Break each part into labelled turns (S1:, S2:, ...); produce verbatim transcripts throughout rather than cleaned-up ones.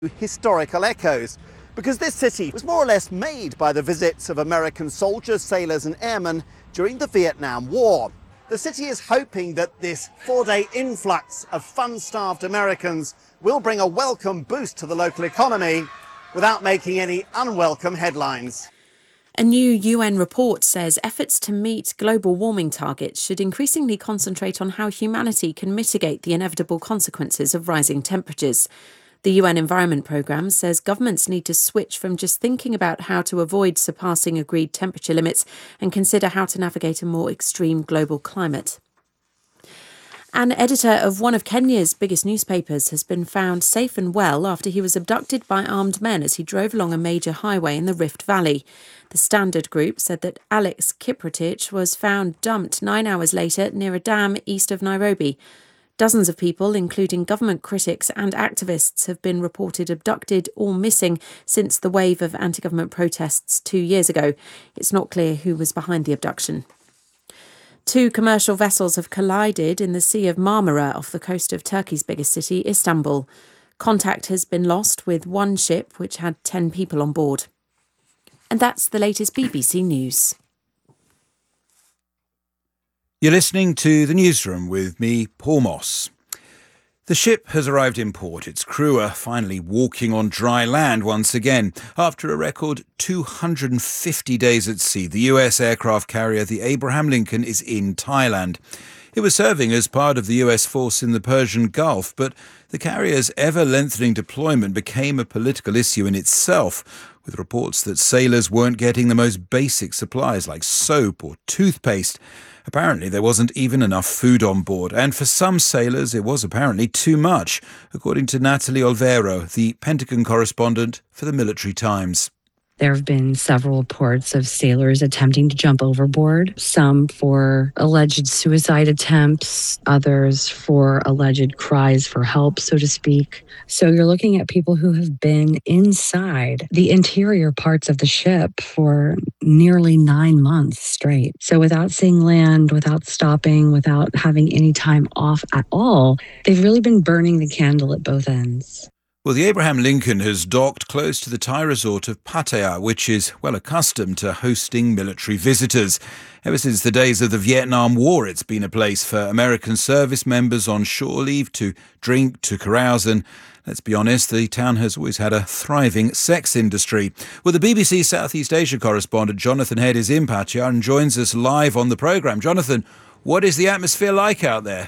S1: historical echoes, because this city was more or less made by the visits of American soldiers, sailors and airmen during the Vietnam War. The city is hoping that this four-day influx of fun-starved Americans will bring a welcome boost to the local economy without making any unwelcome headlines.
S2: A new U N report says efforts to meet global warming targets should increasingly concentrate on how humanity can mitigate the inevitable consequences of rising temperatures. The U N Environment Programme says governments need to switch from just thinking about how to avoid surpassing agreed temperature limits and consider how to navigate a more extreme global climate. An editor of one of Kenya's biggest newspapers has been found safe and well after he was abducted by armed men as he drove along a major highway in the Rift Valley. The Standard Group said that Alex Kiprotich was found dumped nine hours later near a dam east of Nairobi. Dozens of people, including government critics and activists, have been reported abducted or missing since the wave of anti-government protests two years ago. It's not clear who was behind the abduction. Two commercial vessels have collided in the Sea of Marmara off the coast of Turkey's biggest city, Istanbul. Contact has been lost with one ship which had ten people on board. And that's the latest B B C News.
S3: You're listening to The Newsroom with me, Paul Moss. The ship has arrived in port. Its crew are finally walking on dry land once again. After a record two hundred fifty days at sea, the U S aircraft carrier, the Abraham Lincoln, is in Thailand. It was serving as part of the U S force in the Persian Gulf, but the carrier's ever-lengthening deployment became a political issue in itself, with reports that sailors weren't getting the most basic supplies like soap or toothpaste. Apparently, there wasn't even enough food on board, and for some sailors, it was apparently too much, according to Natalie Olvero, the Pentagon correspondent for the Military Times.
S4: There have been several reports of sailors attempting to jump overboard, some for alleged suicide attempts, others for alleged cries for help, so to speak. So you're looking at people who have been inside the interior parts of the ship for nearly nine months straight. So without seeing land, without stopping, without having any time off at all, they've really been burning the candle at both ends.
S3: Well, the Abraham Lincoln has docked close to the Thai resort of Pattaya, which is well accustomed to hosting military visitors. Ever since the days of the Vietnam War, it's been a place for American service members on shore leave to drink, to carouse, and let's be honest, the town has always had a thriving sex industry. Well, the B B C Southeast Asia correspondent Jonathan Head is in Pattaya and joins us live on the programme. Jonathan, what is the atmosphere like out there?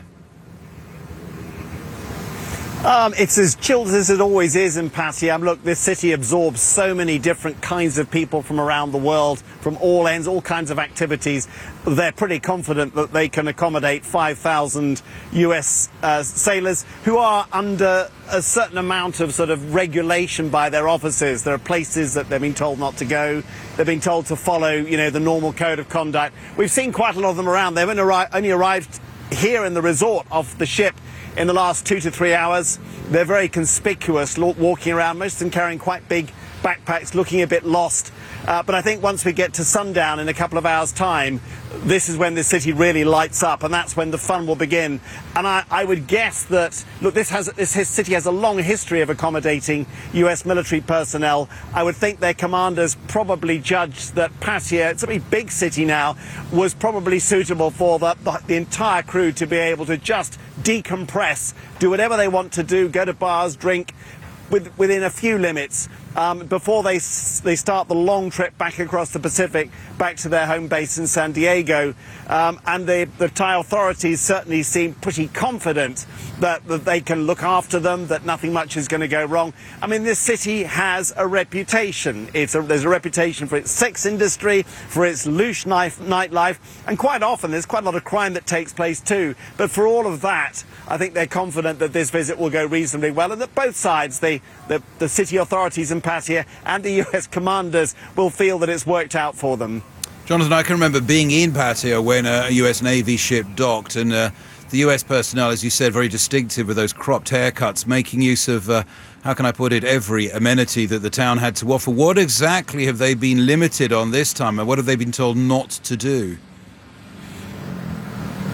S1: Um, it's as chilled as it always is in Pattaya. Look, this city absorbs so many different kinds of people from around the world, from all ends, all kinds of activities. They're pretty confident that they can accommodate five thousand U S uh, sailors who are under a certain amount of sort of regulation by their officers. There are places that they've been told not to go. They've been told to follow, you know, the normal code of conduct. We've seen quite a lot of them around. They've only, arri- only arrived here in the resort of the ship in the last two to three hours. They're very conspicuous, walking around, most of them carrying quite big backpacks, looking a bit lost. Uh, but I think once we get to sundown in a couple of hours' time, this is when the city really lights up, and that's when the fun will begin. And I, I would guess that, look, this, has, this city has a long history of accommodating U S military personnel. I would think their commanders probably judged that Pattaya, it's a pretty big city now, was probably suitable for the, the, the entire crew to be able to just decompress, do whatever they want to do, go to bars, drink, with, within a few limits. Um, before they they start the long trip back across the Pacific, back to their home base in San Diego. Um, and the, the Thai authorities certainly seem pretty confident that, that they can look after them, that nothing much is going to go wrong. I mean, this city has a reputation. It's a, there's a reputation for its sex industry, for its loose knife, nightlife, and quite often there's quite a lot of crime that takes place too. But for all of that, I think they're confident that this visit will go reasonably well, and that both sides, the, the, the city authorities in Pattaya and the U S commanders, will feel that it's worked out for them.
S3: Jonathan, I can remember being in Pattaya when a U S Navy ship docked, and uh, the U S personnel, as you said, very distinctive with those cropped haircuts, making use of, uh, how can I put it, every amenity that the town had to offer. What exactly have they been limited on this time, and what have they been told not to do?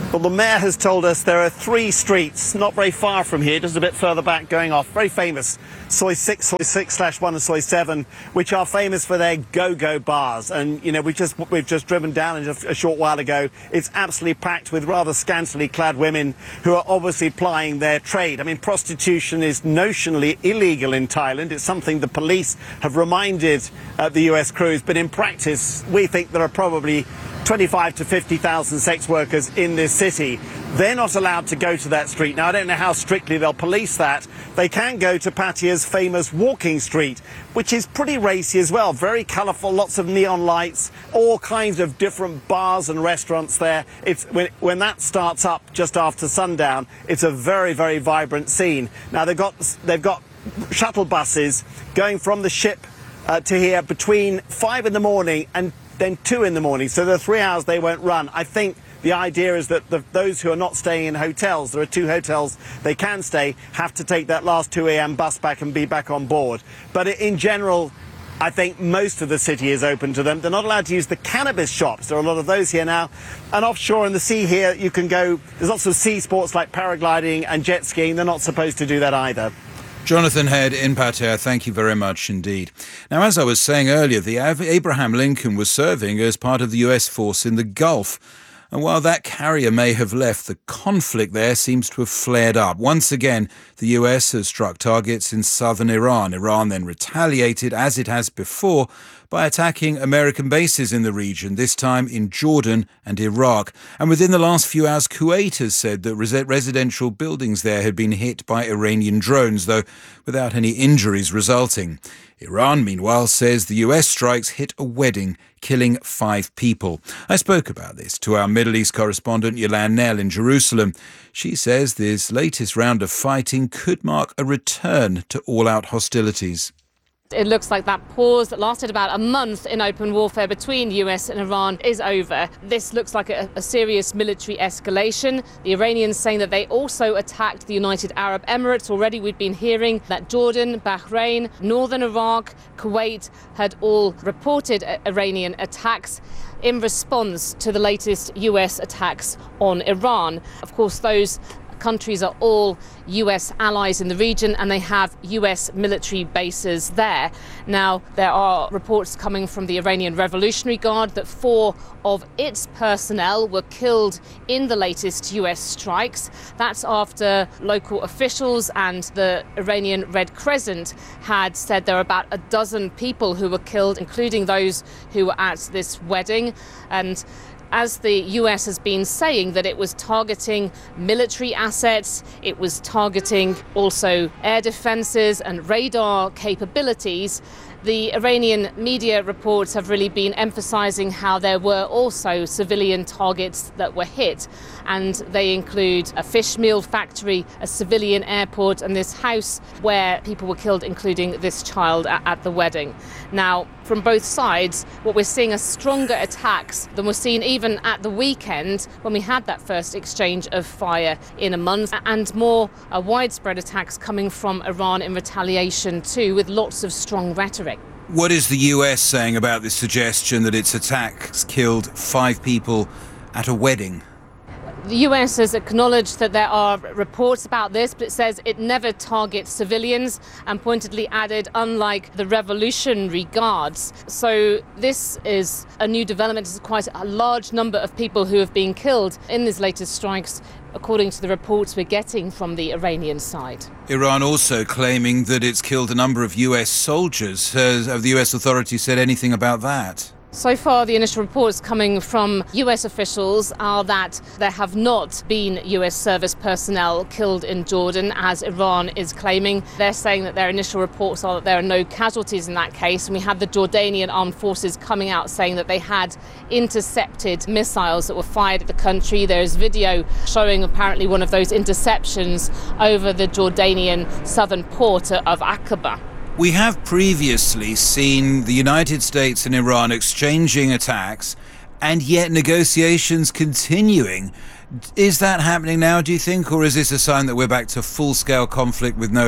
S1: Well, the mayor has told us there are three streets not very far from here, just a bit further back going off, very famous, Soi six, Soi six slash one and Soi seven, which are famous for their go-go bars. And, you know, we just, we've just driven down just a short while ago. It's absolutely packed with rather scantily clad women who are obviously plying their trade. I mean, prostitution is notionally illegal in Thailand. It's something the police have reminded uh, the U S crews, but in practice, we think there are probably twenty-five to fifty thousand sex workers in this city. They're not allowed to go to that street. Now, I don't know how strictly they'll police that. They can go to Pattaya's famous walking street, which is pretty racy as well. Very colourful, lots of neon lights, all kinds of different bars and restaurants there. It's when, when that starts up just after sundown, it's a very, very vibrant scene. Now, they've got, they've got shuttle buses going from the ship uh, to here between five in the morning and then two in the morning. So there are three hours they won't run. I think the idea is that the, those who are not staying in hotels, there are two hotels they can stay, have to take that last two a m bus back and be back on board. But in general, I think most of the city is open to them. They're not allowed to use the cannabis shops. There are a lot of those here now. And offshore in the sea here, you can go, there's lots of sea sports like paragliding and jet skiing. They're not supposed to do that either.
S3: Jonathan Head in Pattaya, thank you very much indeed. Now, as I was saying earlier, the Abraham Lincoln was serving as part of the U S force in the Gulf. And while that carrier may have left, the conflict there seems to have flared up. Once again, the U S has struck targets in southern Iran. Iran then retaliated, as it has before, by attacking American bases in the region, this time in Jordan and Iraq. And within the last few hours, Kuwait has said that res- residential buildings there had been hit by Iranian drones, though without any injuries resulting. Iran, meanwhile, says the U S strikes hit a wedding, killing five people. I spoke about this to our Middle East correspondent Yolande Knell in Jerusalem. She says this latest round of fighting could mark a return to all-out hostilities.
S5: It looks like that pause that lasted about a month in open warfare between U S and Iran is over. This looks like a, a serious military escalation. The Iranians saying that they also attacked the United Arab Emirates. Already we've been hearing that Jordan, Bahrain, northern Iraq, Kuwait had all reported Iranian attacks in response to the latest U S attacks on Iran. Of course, those countries are all U S allies in the region and they have U S military bases there. Now, there are reports coming from the Iranian Revolutionary Guard that four of its personnel were killed in the latest U S strikes. That's after local officials and the Iranian Red Crescent had said there are about a dozen people who were killed, including those who were at this wedding. And as the U S has been saying that it was targeting military assets, it was targeting also air defences and radar capabilities, the Iranian media reports have really been emphasising how there were also civilian targets that were hit, and they include a fish meal factory, a civilian airport, and this house where people were killed, including this child at, at the wedding. Now, from both sides, what we're seeing are stronger attacks than we're seeing even at the weekend when we had that first exchange of fire in a month, and more uh, widespread attacks coming from Iran in retaliation too, with lots of strong rhetoric.
S3: What is the U S saying about this suggestion that its attacks killed five people at a wedding?
S5: The U S has acknowledged that there are reports about this, but it says it never targets civilians, and pointedly added, unlike the Revolutionary Guards. So this is a new development. It's quite a large number of people who have been killed in these latest strikes, according to the reports we're getting from the Iranian side.
S3: Iran also claiming that it's killed a number of U S soldiers. Has, have the U S authorities said anything about that?
S5: So far, the initial reports coming from U S officials are that there have not been U S service personnel killed in Jordan, as Iran is claiming. They're saying that their initial reports are that there are no casualties in that case. And we had the Jordanian armed forces coming out saying that they had intercepted missiles that were fired at the country. There's video showing apparently one of those interceptions over the Jordanian southern port of Aqaba.
S3: We have previously seen the United States and Iran exchanging attacks, and yet negotiations continuing. Is that happening now, do you think, or is this a sign that we're back to full-scale conflict with no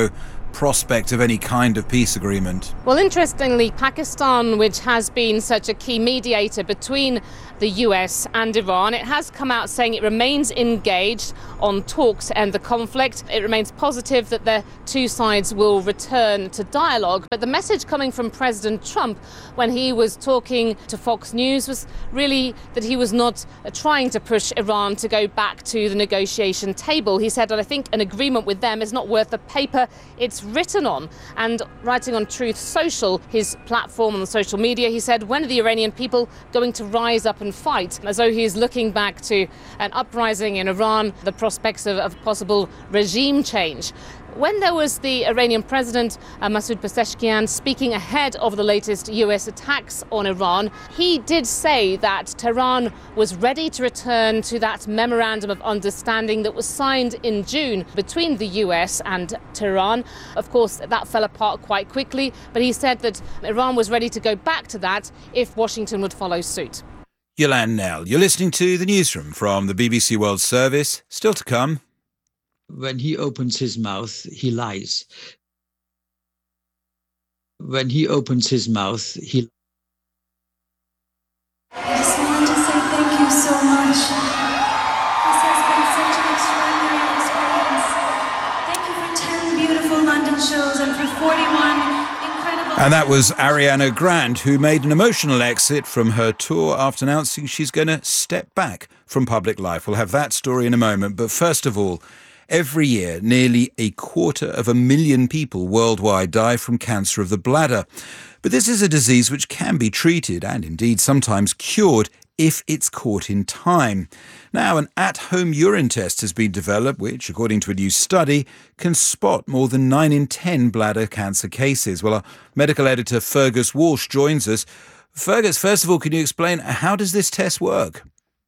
S3: prospect of any kind of peace agreement?
S5: Well, interestingly, Pakistan, which has been such a key mediator between the U S and Iran, it has come out saying it remains engaged on talks to end the conflict. It remains positive that the two sides will return to dialogue. But the message coming from President Trump when he was talking to Fox News was really that he was not trying to push Iran to go back to the negotiation table. He said that I think an agreement with them is not worth the paper it's written on. And writing on Truth Social, his platform on the social media, he said, when are the Iranian people going to rise up and fight? As though he's looking back to an uprising in Iran, the prospects of, of possible regime change. When there was the Iranian president, uh, Masoud Pezeshkian, speaking ahead of the latest U S attacks on Iran, he did say that Tehran was ready to return to that memorandum of understanding that was signed in June between the U S and Tehran. Of course, that fell apart quite quickly, but he said that Iran was ready to go back to that if Washington would follow suit.
S3: Yolande Knell, you're listening to the Newsroom from the B B C World Service. Still to come.
S6: When he opens his mouth, he lies. When he opens his mouth, he...
S7: I just wanted to say thank you so much. This has been such an extraordinary experience. Thank you for ten beautiful London shows and for forty-one incredible...
S3: And that was Ariana Grande, who made an emotional exit from her tour after announcing she's going to step back from public life. We'll have that story in a moment. But first of all, every year, nearly a quarter of a million people worldwide die from cancer of the bladder. But this is a disease which can be treated and indeed sometimes cured if it's caught in time. Now, an at-home urine test has been developed which, according to a new study, can spot more than nine in ten bladder cancer cases. Well, our medical editor Fergus Walsh joins us. Fergus, first of all, can you explain how does this test work?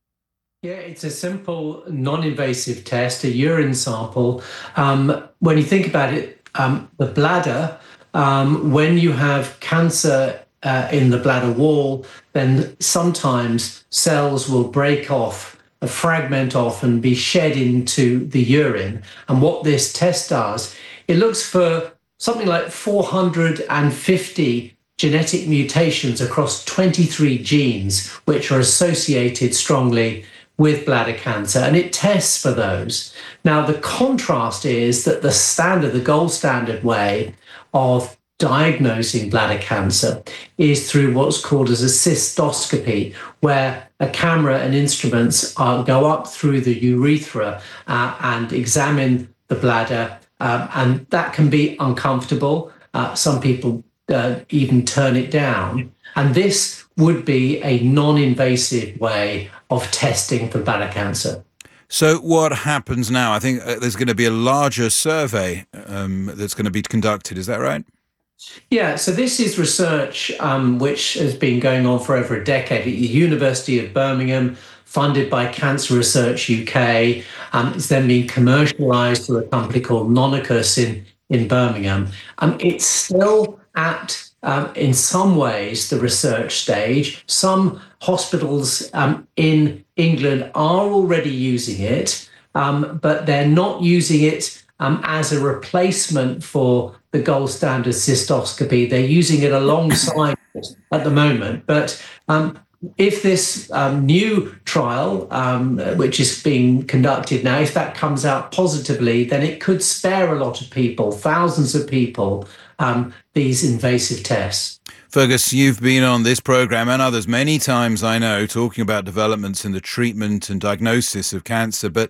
S8: Yeah, it's a simple, non-invasive test, a urine sample. Um, when you think about it, um, the bladder, um, when you have cancer uh, in the bladder wall, then sometimes cells will break off, uh, fragment off and be shed into the urine. And what this test does, it looks for something like four hundred fifty genetic mutations across twenty-three genes, which are associated strongly with bladder cancer, and it tests for those. Now, the contrast is that the standard, the gold standard way of diagnosing bladder cancer is through what's called as a cystoscopy, where a camera and instruments uh, go up through the urethra uh, and examine the bladder, um, and that can be uncomfortable. Uh, some people uh, even turn it down. And this would be a non-invasive way of testing for bladder cancer.
S3: So what happens now? I think uh, there's going to be a larger survey um, that's going to be conducted. Is that right?
S8: Yeah, so this is research um, which has been going on for over a decade at the University of Birmingham, funded by Cancer Research U K. Um, it's then been commercialised through a company called Nonicus in, in Birmingham. Um, it's still at Um, in some ways, the research stage. Some hospitals um, in England are already using it, um, but they're not using it um, as a replacement for the gold standard cystoscopy. They're using it alongside it at the moment. But um, if this um, new trial, um, which is being conducted now, if that comes out positively, then it could spare a lot of people, thousands of people, um, these invasive tests.
S3: Fergus, you've been on this programme and others many times, I know, talking about developments in the treatment and diagnosis of cancer, but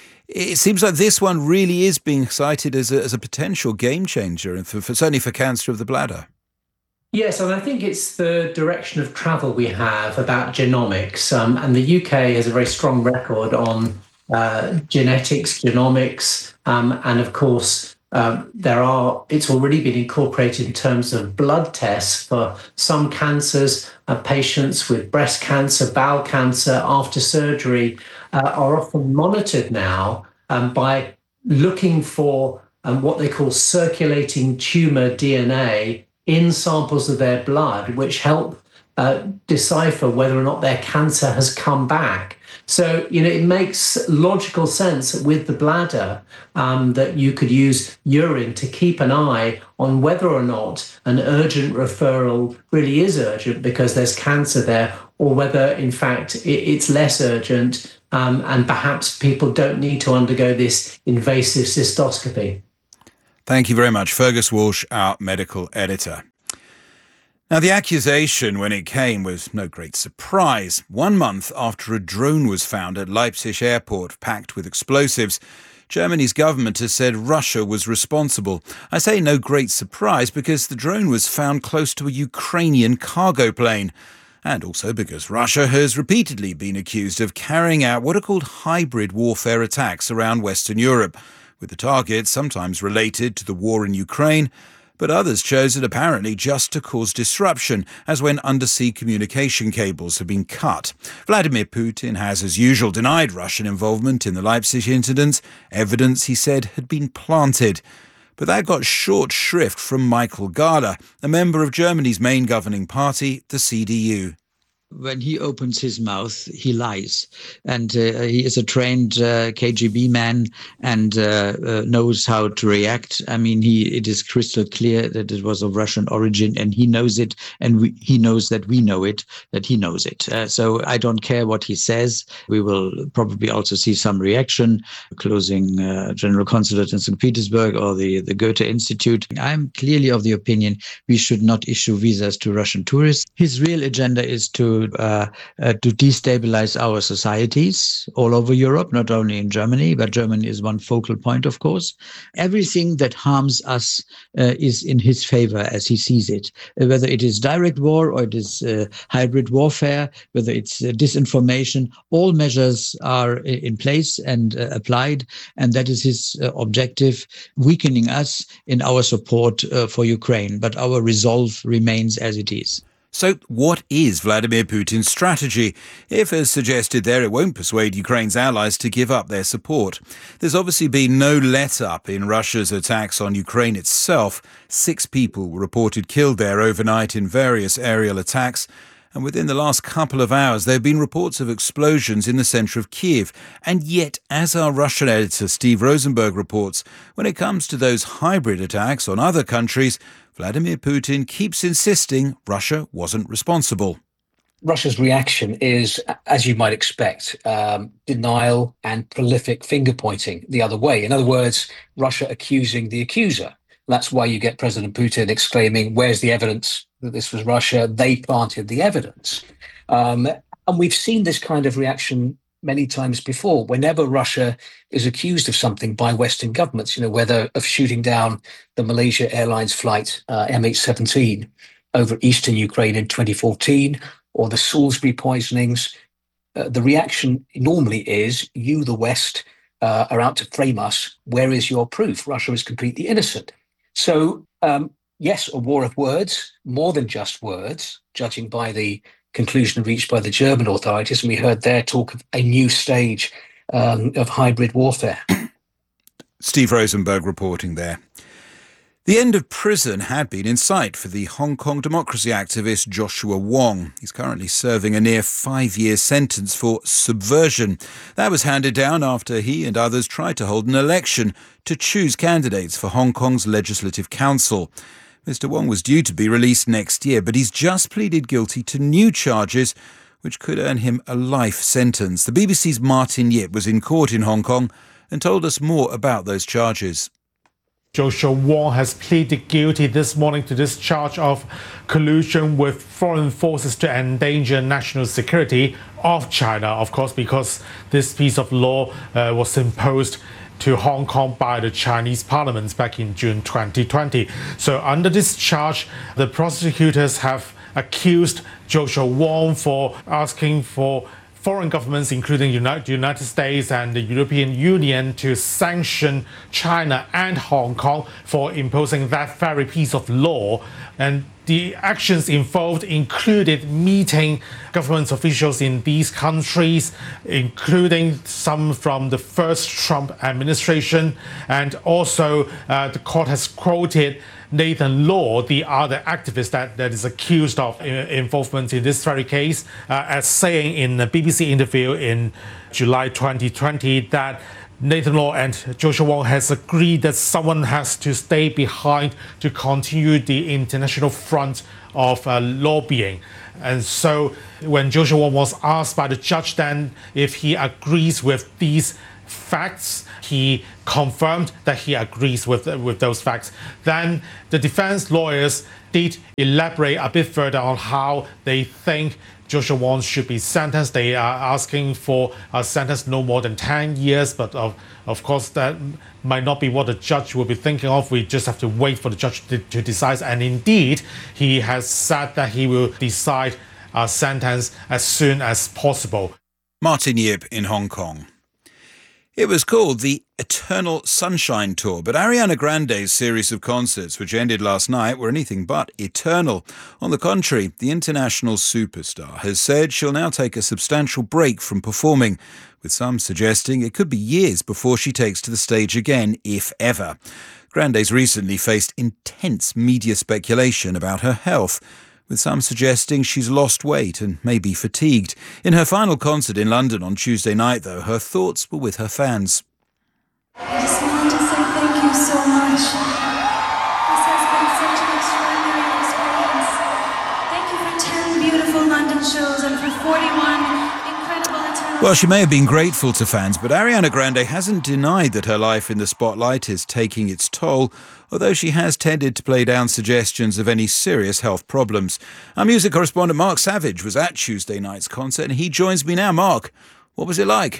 S3: it seems like this one really is being cited as a, as a potential game changer, for, for, certainly for cancer of the bladder.
S8: Yes, and I think it's the direction of travel we have about genomics. Um, and the U K has a very strong record on uh, genetics, genomics, um, and of course, um, there are. It's already been incorporated in terms of blood tests for some cancers. Uh, patients with breast cancer, bowel cancer after surgery uh, are often monitored now um, by looking for um, what they call circulating tumour D N A in samples of their blood, which help uh, decipher whether or not their cancer has come back. So, you know, it makes logical sense with the bladder um, that you could use urine to keep an eye on whether or not an urgent referral really is urgent because there's cancer there, or whether, in fact, it, it's less urgent um, and perhaps people don't need to undergo this invasive cystoscopy.
S3: Thank you very much. Fergus Walsh, our medical editor. Now, the accusation, when it came, was no great surprise. One month after a drone was found at Leipzig airport packed with explosives, Germany's government has said Russia was responsible. I say no great surprise because the drone was found close to a Ukrainian cargo plane, and also because Russia has repeatedly been accused of carrying out what are called hybrid warfare attacks around Western Europe, with the targets sometimes related to the war in Ukraine, but others chosen apparently just to cause disruption, as when undersea communication cables have been cut. Vladimir Putin has, as usual, denied Russian involvement in the Leipzig incident. Evidence, he said, had been planted. But that got short shrift from Michael Gahler, a member of Germany's main governing party, the C D U.
S6: When he opens his mouth, he lies. And uh, he is a trained uh, K G B man and uh, uh, knows how to react. I mean, he it is crystal clear that it was of Russian origin, and he knows it, and we, he knows that we know it, that he knows it. Uh, so I don't care what he says. We will probably also see some reaction, closing uh, General Consulate in Saint Petersburg or the, the Goethe Institute. I'm clearly of the opinion we should not issue visas to Russian tourists. His real agenda is to Uh, uh, to destabilize our societies all over Europe, not only in Germany, but Germany is one focal point, of course. Everything that harms us uh, is in his favor as he sees it, uh, whether it is direct war or it is uh, hybrid warfare, whether it's uh, disinformation, all measures are in place and uh, applied, and that is his uh, objective, weakening us in our support uh, for Ukraine. But our resolve remains as it is.
S3: So what is Vladimir Putin's strategy? If, as suggested there, it won't persuade Ukraine's allies to give up their support. There's obviously been no let-up in Russia's attacks on Ukraine itself. Six people were reported killed there overnight in various aerial attacks. And within the last couple of hours, there have been reports of explosions in the centre of Kiev. And yet, as our Russian editor Steve Rosenberg reports, when it comes to those hybrid attacks on other countries, Vladimir Putin keeps insisting Russia wasn't responsible.
S9: Russia's reaction is, as you might expect, um, denial and prolific finger-pointing the other way. In other words, Russia accusing the accuser. That's why you get President Putin exclaiming, where's the evidence that this was Russia? They planted the evidence. Um, and we've seen this kind of reaction many times before. Whenever Russia is accused of something by Western governments, you know, whether of shooting down the Malaysia Airlines flight uh, M H seventeen over eastern Ukraine in twenty fourteen, or the Salisbury poisonings, uh, the reaction normally is, you, the West, uh, are out to frame us. Where is your proof? Russia is completely innocent. So, um, yes, a war of words, more than just words, judging by the conclusion reached by the German authorities. And we heard their talk of a new stage um, of hybrid warfare.
S3: Steve Rosenberg reporting there. The end of prison had been in sight for the Hong Kong democracy activist Joshua Wong. He's currently serving a near five-year sentence for subversion. That was handed down after he and others tried to hold an election to choose candidates for Hong Kong's Legislative Council. Mister Wong was due to be released next year, but he's just pleaded guilty to new charges which could earn him a life sentence. The B B C's Martin Yip was in court in Hong Kong and told us more about those charges.
S10: Joshua Wong has pleaded guilty this morning to this charge of collusion with foreign forces to endanger national security of China, of course, because this piece of law uh, was imposed to Hong Kong by the Chinese Parliament back in June twenty twenty. So under this charge, the prosecutors have accused Joshua Wong for asking for foreign governments, including the United States and the European Union, to sanction China and Hong Kong for imposing that very piece of law. And the actions involved included meeting government officials in these countries, including some from the first Trump administration. And also, uh, the court has quoted Nathan Law, the other activist that, that is accused of involvement in this very case, uh, as saying in a B B C interview in July twenty twenty that Nathan Law and Joshua Wong has agreed that someone has to stay behind to continue the international front of uh, lobbying. And so when Joshua Wong was asked by the judge then if he agrees with these facts, he confirmed that he agrees with, with those facts. Then the defense lawyers did elaborate a bit further on how they think Joshua Wong should be sentenced. They are asking for a sentence no more than ten years, but of, of course that might not be what the judge will be thinking of. We just have to wait for the judge to, to decide. And indeed, he has said that he will decide a sentence as soon as possible.
S3: Martin Yip in Hong Kong. It was called the Eternal Sunshine Tour, but Ariana Grande's series of concerts, which ended last night, were anything but eternal. On the contrary, the international superstar has said she'll now take a substantial break from performing, with some suggesting it could be years before she takes to the stage again, if ever. Grande's recently faced intense media speculation about her health, with some suggesting she's lost weight and may be fatigued. In her final concert in London on Tuesday night, though, her thoughts were with her fans.
S7: I just wanted to say thank you so much. This has been such an extraordinary experience. Thank you for ten beautiful London shows and for forty-one incredible eternal...
S3: Well, she may have been grateful to fans, but Ariana Grande hasn't denied that her life in the spotlight is taking its toll, although she has tended to play down suggestions of any serious health problems. Our music correspondent Mark Savage was at Tuesday night's concert, and he joins me now. Mark, what was it like?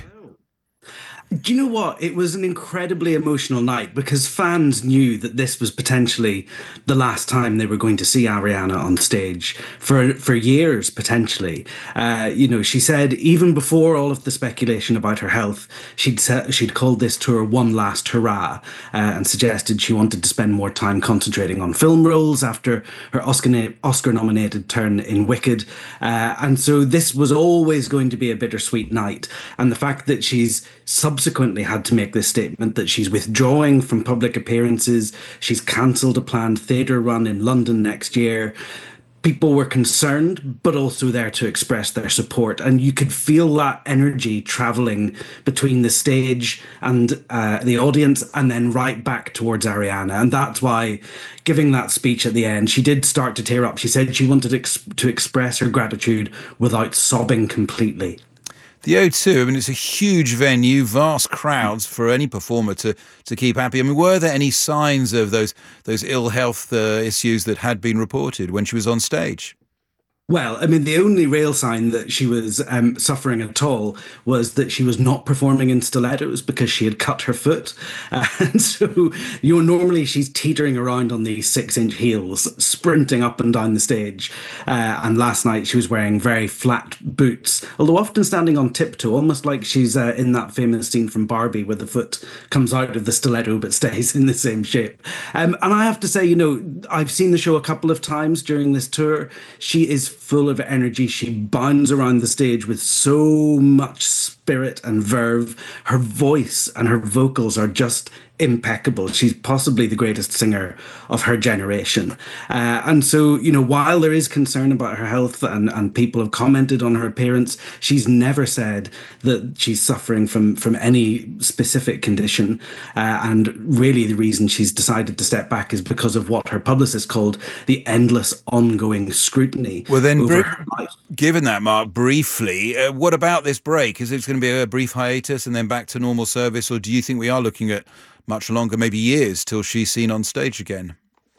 S11: Do you know what? It was an incredibly emotional night because fans knew that this was potentially the last time they were going to see Ariana on stage for for years, potentially. Uh, you know, she said even before all of the speculation about her health, she'd said, she'd called this tour one last hurrah uh, and suggested she wanted to spend more time concentrating on film roles after her Oscar Oscar-nominated turn in Wicked. Uh, and so this was always going to be a bittersweet night. And the fact that she's subsequently had to make this statement that she's withdrawing from public appearances, she's cancelled a planned theatre run in London next year. People were concerned, but also there to express their support. And you could feel that energy travelling between the stage and uh, the audience and then right back towards Ariana. And that's why, giving that speech at the end, she did start to tear up. She said she wanted ex- to express her gratitude without sobbing completely.
S3: The O two, I mean, it's a huge venue, vast crowds for any performer to, to keep happy. I mean, were there any signs of those those ill health uh, issues that had been reported when she was on stage?
S11: Well, I mean, the only real sign that she was um, suffering at all was that she was not performing in stilettos because she had cut her foot. Uh, and so, you know, normally she's teetering around on these six-inch heels, sprinting up and down the stage. Uh, and last night she was wearing very flat boots, although often standing on tiptoe, almost like she's uh, in that famous scene from Barbie where the foot comes out of the stiletto but stays in the same shape. Um, and I have to say, you know, I've seen the show a couple of times during this tour. She is full of energy. She bounds around the stage with so much spirit and verve. Her voice and her vocals are just impeccable. She's possibly the greatest singer of her generation. Uh, and so, you know, while there is concern about her health and, and people have commented on her appearance, she's never said that she's suffering from, from any specific condition. Uh, and really the reason she's decided to step back is because of what her publicist called the endless ongoing scrutiny.
S3: Well, then,
S11: over
S3: br-
S11: her life.
S3: Given that, Mark, briefly, uh, what about this break? Is it going to be a brief hiatus and then back to normal service, or do you think we are looking at much longer, maybe years, till she's seen on stage again?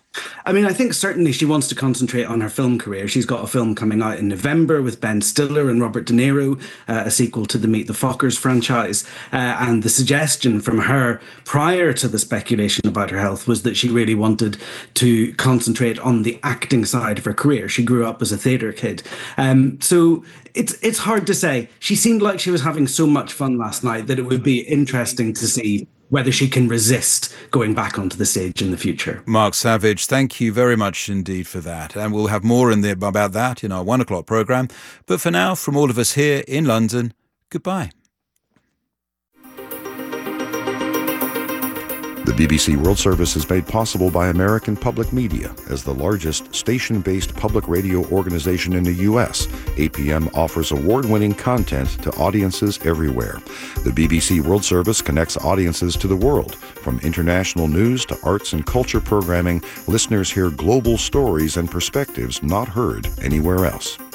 S11: I mean, I think certainly she wants to concentrate on her film career. She's got a film coming out in November with Ben Stiller and Robert De Niro, uh, a sequel to the Meet the Fockers franchise. Uh, and the suggestion from her prior to the speculation about her health was that she really wanted to concentrate on the acting side of her career. She grew up as a theatre kid. Um, so it's it's hard to say. She seemed like she was having so much fun last night that it would be interesting to see whether she can resist going back onto the stage in the future.
S3: Mark Savage, thank you very much indeed for that. And we'll have more in there about that in our one o'clock programme. But for now, from all of us here in London, goodbye.
S12: The B B C World Service is made possible by American Public Media. As the largest station-based public radio organization in the U S, A P M offers award-winning content to audiences everywhere. The B B C World Service connects audiences to the world. From international news to arts and culture programming, listeners hear global stories and perspectives not heard anywhere else.